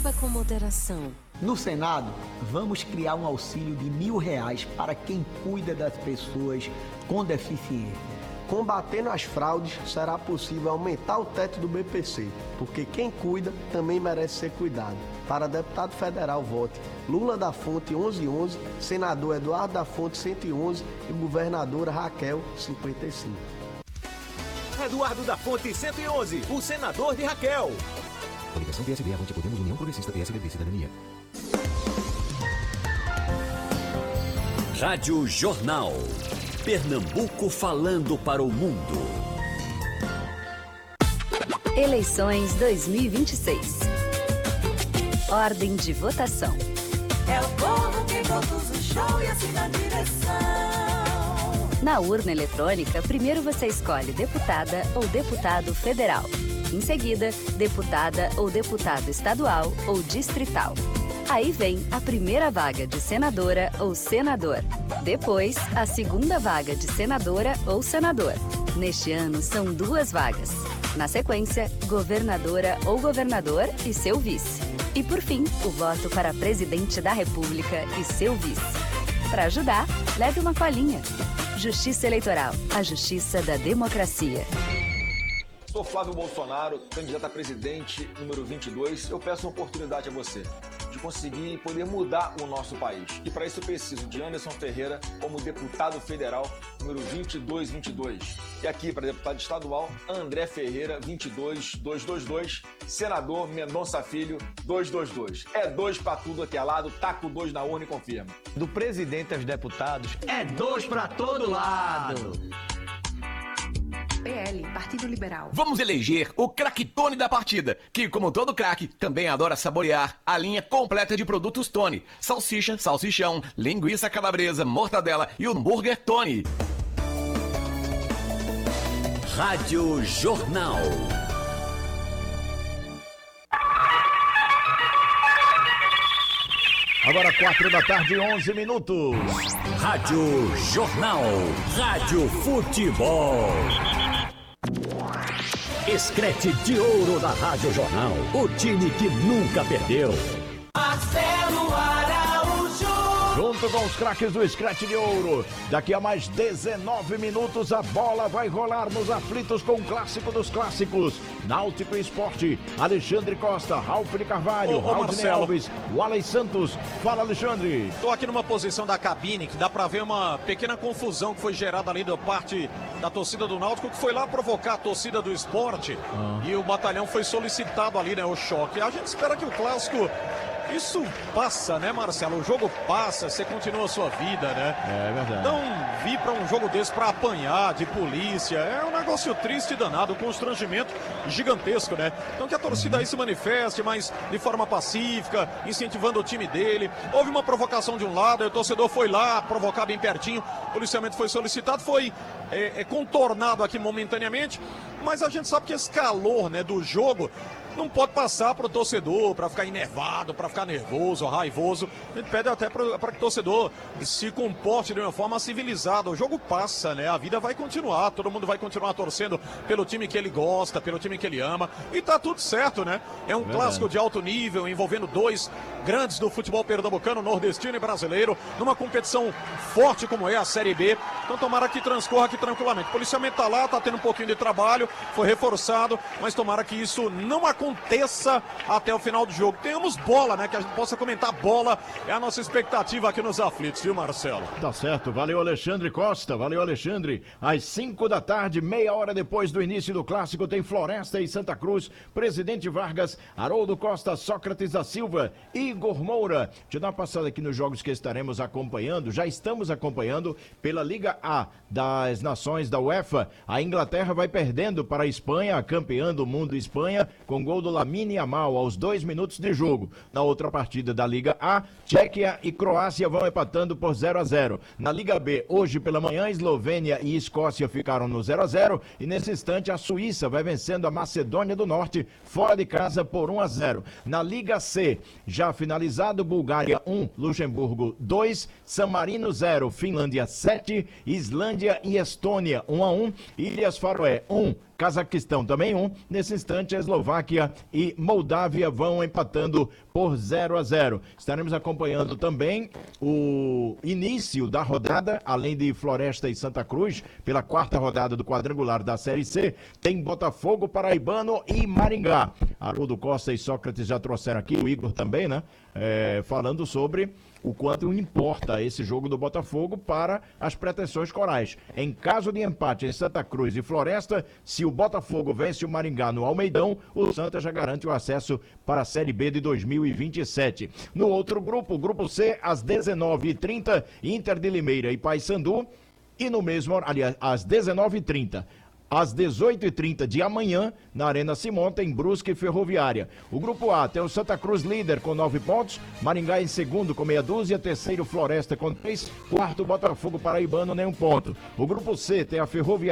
Beba com moderação. No Senado, vamos criar um auxílio de R$ 1.000 para quem cuida das pessoas com deficiência. Combatendo as fraudes, será possível aumentar o teto do BPC, porque quem cuida também merece ser cuidado. Para deputado federal, vote Lula da Fonte 1111, senador Eduardo da Fonte 111 e governadora Raquel 55. Eduardo da Fonte 111, o senador de Raquel. Coligação PSD, Avante Podemos, União Progressista, PSDB, Cidadania. Rádio Jornal. Pernambuco falando para o mundo. Eleições 2026. Ordem de votação. É o povo que conduz o show e assim na direção. Na urna eletrônica, primeiro você escolhe deputada ou deputado federal. Em seguida, deputada ou deputado estadual ou distrital. Aí vem a primeira vaga de senadora ou senador. Depois, a segunda vaga de senadora ou senador. Neste ano, são 2 vagas. Na sequência, governadora ou governador e seu vice. E por fim, o voto para presidente da República e seu vice. Para ajudar, leve uma colinha. Justiça Eleitoral, a justiça da democracia. Sou Flávio Bolsonaro, candidato a presidente número 22. Eu peço uma oportunidade a você de conseguir poder mudar o nosso país. E para isso eu preciso de Anderson Ferreira como deputado federal número 2222. E aqui para deputado estadual, André Ferreira 22222, senador Mendonça Filho 222. É 2 para tudo aqui é lado, taco 2 na urna e confirma. Do presidente aos deputados, é 2 para todo lado. PL, Partido Liberal. Vamos eleger o craque Tony da partida, que, como todo craque, também adora saborear a linha completa de produtos Tony. Salsicha, salsichão, linguiça calabresa, mortadela e hambúrguer Tony. Rádio Jornal. Agora 4h11. Rádio Jornal. Rádio Futebol. Escrete de ouro da Rádio Jornal. O time que nunca perdeu. Marcelo Araújo. Junto com os craques do Escrete de Ouro. Daqui a mais 19 minutos a bola vai rolar nos aflitos com o clássico dos clássicos. Náutico e Esporte. Alexandre Costa, Ralf de Carvalho, Raul Alves, Wallace Santos. Fala, Alexandre. Estou aqui numa posição da cabine que dá para ver uma pequena confusão que foi gerada ali da parte da torcida do Náutico, que foi lá provocar a torcida do Esporte. E o batalhão foi solicitado ali, né, o choque. A gente espera que o clássico... Isso passa, né, Marcelo? O jogo passa, você continua a sua vida, né? É verdade. Não vir para um jogo desse para apanhar de polícia. É um negócio triste e danado, um constrangimento gigantesco, né? Então que a torcida aí se manifeste, mas de forma pacífica, incentivando o time dele. Houve uma provocação de um lado, aí o torcedor foi lá provocar bem pertinho. O policiamento foi solicitado, foi contornado aqui momentaneamente. Mas a gente sabe que esse calor, né, do jogo não pode passar para o torcedor, para ficar enervado, para ficar nervoso, raivoso. A gente pede até para que o torcedor se comporte de uma forma civilizada. O jogo passa, né? A vida vai continuar, todo mundo vai continuar torcendo pelo time que ele gosta, pelo time que ele ama. E tá tudo certo, né? É um clássico de alto nível, envolvendo 2 grandes do futebol pernambucano, nordestino e brasileiro, numa competição forte como é a Série B. Então tomara que transcorra aqui tranquilamente. O policiamento tá lá, tá tendo um pouquinho de trabalho, foi reforçado, mas tomara que isso não aconteça até o final do jogo. Tenhamos bola, né? Que a gente possa comentar bola. É a nossa expectativa aqui nos aflitos, viu, Marcelo? Tá certo. Valeu, Alexandre Costa. Valeu, Alexandre. Às 5 da tarde, meia hora depois do início do clássico, tem Floresta e Santa Cruz, Presidente Vargas, Haroldo Costa, Sócrates da Silva, Igor Moura. Deixa eu dar uma passada aqui nos jogos que estaremos acompanhando. Já estamos acompanhando pela Liga A das Nações da UEFA. A Inglaterra vai perdendo para a Espanha, a campeã do mundo Espanha, com gol do Lamine Yamal aos 2 minutos de jogo. Na outra partida da Liga A, Tchequia e Croácia vão empatando por 0-0. Na Liga B, hoje pela manhã, Eslovênia e Escócia ficaram no 0-0 e nesse instante a Suíça vai vencendo a Macedônia do Norte fora de casa por 1-0. Na Liga C, já finalizado, Bulgária 1, Luxemburgo 2, San Marino 0, Finlândia 7, Islândia e Estônia 1-1, Ilhas Faroé 1, Cazaquistão também 1. Nesse instante, a Eslováquia e Moldávia vão empatando por 0-0. Estaremos acompanhando também o início da rodada, além de Floresta e Santa Cruz, pela 4ª rodada do quadrangular da Série C, tem Botafogo, Paraibano e Maringá. Haroldo Costa e Sócrates já trouxeram aqui, o Igor também, né? Falando sobre o quanto importa esse jogo do Botafogo para as pretensões corais. Em caso de empate em Santa Cruz e Floresta, se o Botafogo vence o Maringá no Almeidão, o Santa já garante o acesso para a Série B de 2027. No outro grupo, o grupo C, às 19h30, Inter de Limeira e Paysandu, e no mesmo, aliás, às 19h30. Às 18h30 de amanhã, na Arena Simon, tem Brusque e Ferroviária. O Grupo A tem o Santa Cruz líder com 9 pontos, Maringá em segundo com meia dúzia, terceiro Floresta com 3, quarto Botafogo Paraibano nem 1 ponto. O Grupo C tem a Ferroviária